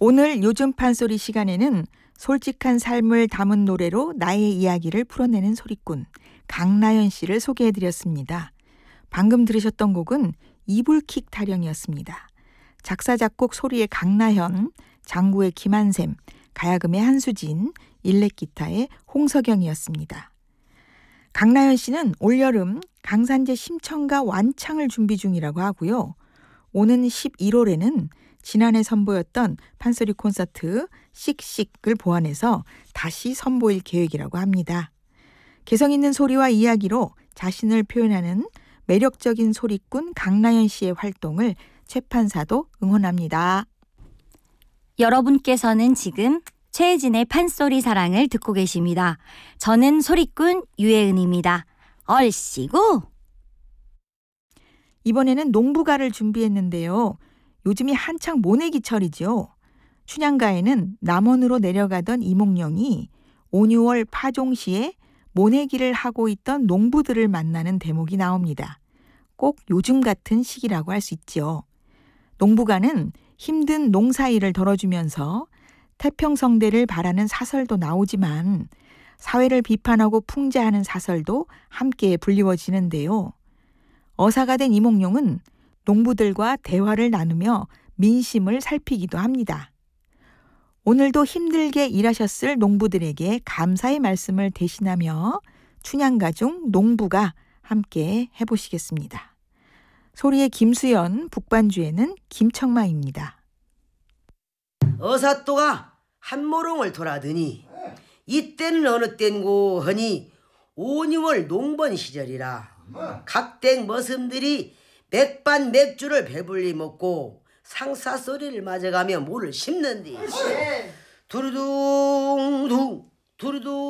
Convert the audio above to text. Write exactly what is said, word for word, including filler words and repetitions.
오늘 요즘 판소리 시간에는 솔직한 삶을 담은 노래로 나의 이야기를 풀어내는 소리꾼 강나연 씨를 소개해드렸습니다. 방금 들으셨던 곡은 이불킥 타령이었습니다. 작사 작곡 소리의 강나현, 장구의 김한샘, 가야금의 한수진, 일렉 기타의 홍석영이었습니다. 강나연 씨는 올여름 강산제 심청가 완창을 준비 중이라고 하고요. 오는 십일월에는 지난해 선보였던 판소리 콘서트 씩씩을 보완해서 다시 선보일 계획이라고 합니다. 개성 있는 소리와 이야기로 자신을 표현하는 매력적인 소리꾼 강나연 씨의 활동을 최판사도 응원합니다. 여러분께서는 지금 최혜진의 판소리 사랑을 듣고 계십니다. 저는 소리꾼 유혜은입니다. 얼씨구! 이번에는 농부가를 준비했는데요. 요즘이 한창 모내기철이죠. 춘향가에는 남원으로 내려가던 이몽룡이 오, 유월 파종시에 모내기를 하고 있던 농부들을 만나는 대목이 나옵니다. 꼭 요즘 같은 시기라고 할 수 있죠. 농부가는 힘든 농사일을 덜어주면서 태평성대를 바라는 사설도 나오지만 사회를 비판하고 풍자하는 사설도 함께 불리워지는데요. 어사가 된 이몽룡은 농부들과 대화를 나누며 민심을 살피기도 합니다. 오늘도 힘들게 일하셨을 농부들에게 감사의 말씀을 대신하며 춘향가 중 농부가 함께 해보시겠습니다. 소리의 김수연, 북반주에는 김청마입니다. 어사또가 한모롱을 돌아드니 이때는 어느 땐고 하니 오니월 농번 시절이라 각댁 머슴들이 맥반 맥주를 배불리 먹고 상사 소리를 맞아가며 모를 심는디 두루둥둥 두루둥